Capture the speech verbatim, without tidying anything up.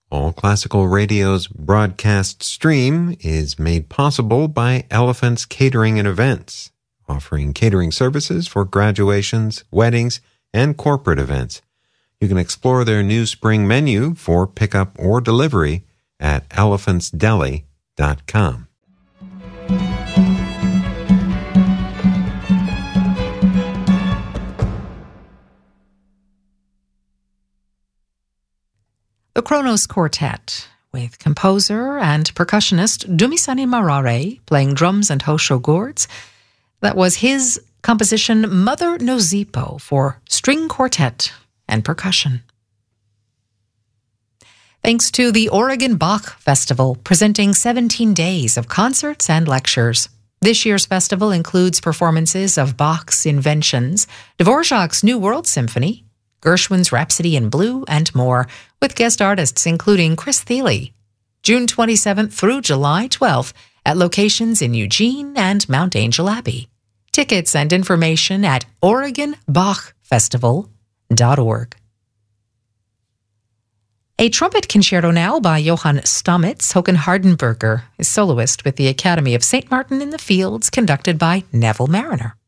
All Classical Radio's broadcast stream is made possible by Elephant's Catering and Events, offering catering services for graduations, weddings, and corporate events. You can explore their new spring menu for pickup or delivery at elephants deli dot com. The Kronos Quartet, with composer and percussionist Dumisani Marare playing drums and hosho gourds. That was his composition Mother Nozipo for string quartet and percussion. Thanks to the Oregon Bach Festival, presenting seventeen days of concerts and lectures. This year's festival includes performances of Bach's Inventions, Dvorak's New World Symphony, Gershwin's Rhapsody in Blue, and more, with guest artists including Chris Thile. June twenty-seventh through July twelfth at locations in Eugene and Mount Angel Abbey. Tickets and information at oregon bach festival dot org. A trumpet concerto now by Johann Stamitz. Håkan Hardenberger is soloist with the Academy of Saint Martin in the Fields, conducted by Neville Mariner.